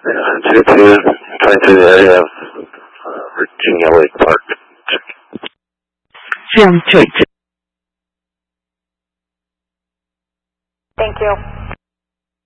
2-2, trying through the area of Virginia Lake Park. Sound check. Thank you.